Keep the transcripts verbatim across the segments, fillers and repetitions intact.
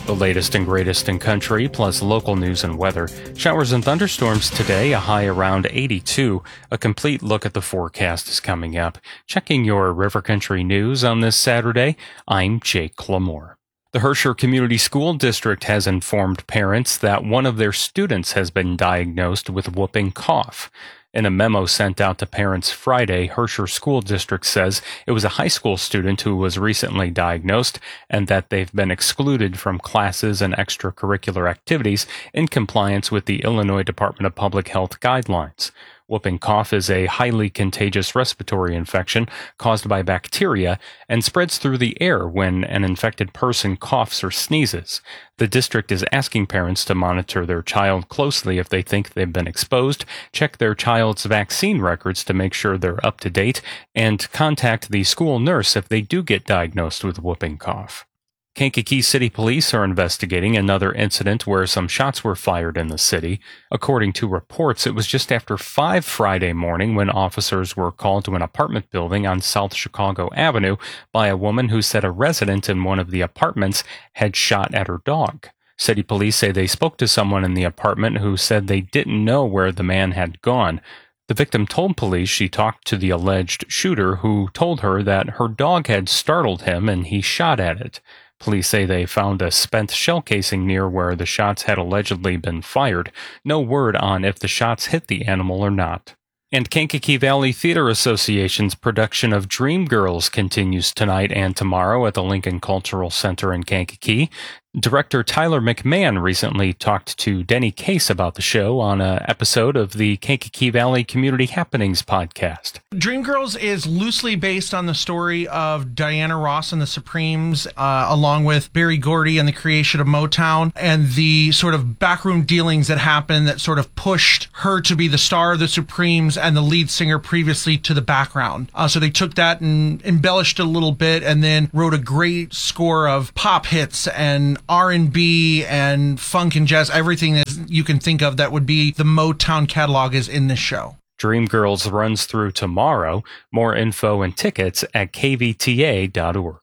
The latest and greatest in country, plus local news and weather. Showers and thunderstorms today, a high around eighty-two. A complete look at the forecast is coming up. Checking your River Country news on this Saturday, I'm Jake Clamore. The Herscher Community School District has informed parents that one of their students has been diagnosed with whooping cough. In a memo sent out to parents Friday, Herscher School District says it was a high school student who was recently diagnosed and that they've been excluded from classes and extracurricular activities in compliance with the Illinois Department of Public Health guidelines. Whooping cough is a highly contagious respiratory infection caused by bacteria and spreads through the air when an infected person coughs or sneezes. The district is asking parents to monitor their child closely if they think they've been exposed, check their child's vaccine records to make sure they're up to date, and contact the school nurse if they do get diagnosed with whooping cough. Kankakee City Police are investigating another incident where some shots were fired in the city. According to reports, it was just after five Friday morning when officers were called to an apartment building on South Chicago Avenue by a woman who said a resident in one of the apartments had shot at her dog. City police say they spoke to someone in the apartment who said they didn't know where the man had gone. The victim told police she talked to the alleged shooter, who told her that her dog had startled him and he shot at it. Police say they found a spent shell casing near where the shots had allegedly been fired. No word on if the shots hit the animal or not. And Kankakee Valley Theater Association's production of Dreamgirls continues tonight and tomorrow at the Lincoln Cultural Center in Kankakee. Director Tyler McMahon recently talked to Denny Case about the show on an episode of the Kankakee Valley Community Happenings podcast. Dreamgirls is loosely based on the story of Diana Ross and the Supremes, uh, along with Berry Gordy and the creation of Motown, and the sort of backroom dealings that happened that sort of pushed her to be the star of the Supremes and the lead singer previously to the background. Uh, so they took that and embellished it a little bit and then wrote a great score of pop hits and R and B and funk and jazz. Everything that you can think of that would be the Motown catalog is in this show. Dreamgirls runs through tomorrow. More info and tickets at k v t a dot org.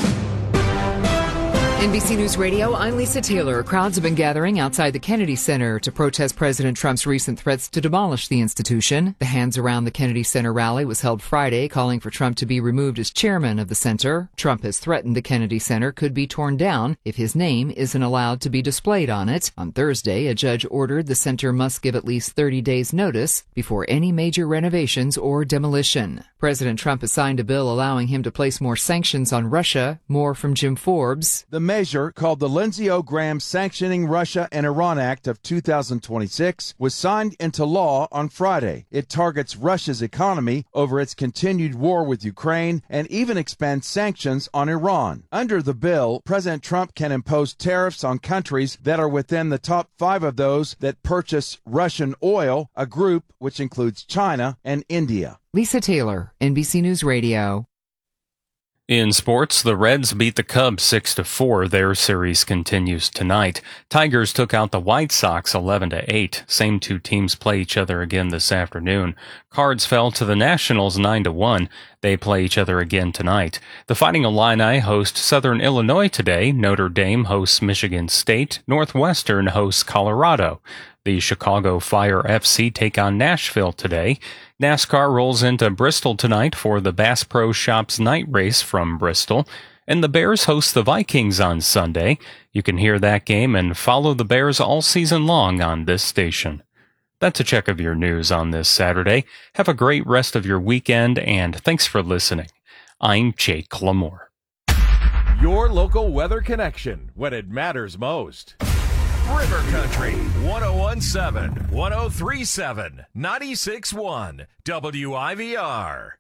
N B C News Radio, I'm Lisa Taylor. Crowds have been gathering outside the Kennedy Center to protest President Trump's recent threats to demolish the institution. The Hands Around the Kennedy Center rally was held Friday, calling for Trump to be removed as chairman of the center. Trump has threatened the Kennedy Center could be torn down if his name isn't allowed to be displayed on it. On Thursday, a judge ordered the center must give at least thirty days notice before any major renovations or demolition. President Trump has signed a bill allowing him to place more sanctions on Russia. More from Jim Forbes. The measure, called the Lindsey O. Graham Sanctioning Russia and Iran Act of two thousand twenty-six, was signed into law on Friday. It targets Russia's economy over its continued war with Ukraine and even expands sanctions on Iran. Under the bill, President Trump can impose tariffs on countries that are within the top five of those that purchase Russian oil, a group which includes China and India. Lisa Taylor, N B C News Radio. In sports, the Reds beat the Cubs six to four. Their series continues tonight. Tigers took out the White Sox eleven to eight. Same two teams play each other again this afternoon. Cards fell to the Nationals nine to one. They play each other again tonight. The Fighting Illini host Southern Illinois today. Notre Dame hosts Michigan State. Northwestern hosts Colorado. The Chicago Fire F C take on Nashville today. NASCAR rolls into Bristol tonight for the Bass Pro Shops night race from Bristol. And the Bears host the Vikings on Sunday. You can hear that game and follow the Bears all season long on this station. That's a check of your news on this Saturday. Have a great rest of your weekend, and thanks for listening. I'm Jake Clamore. Your local weather connection when it matters most. River Country, one oh one point seven, one oh three point seven, ninety-six point one, W I V R.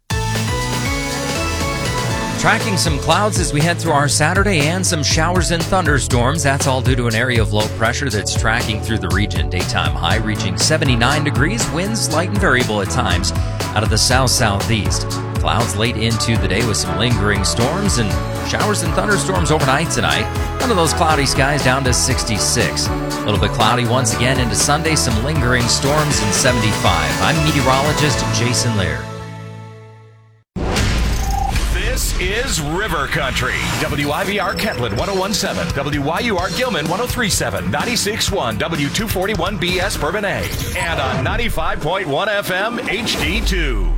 Tracking some clouds as we head through our Saturday and some showers and thunderstorms. That's all due to an area of low pressure that's tracking through the region. Daytime high reaching seventy-nine degrees, winds light and variable at times out of the south-southeast. Clouds late into the day with some lingering storms and showers and thunderstorms overnight tonight. None of those cloudy skies down to sixty-six. A little bit cloudy once again into Sunday, some lingering storms in seventy-five. I'm meteorologist Jason Lear. This is is River Country. W I V R Kentland one oh one point seven, W Y U R Gilman one oh three point seven, ninety-six point one W two forty-one B S Bourbon A, and on ninety-five point one F M H D two.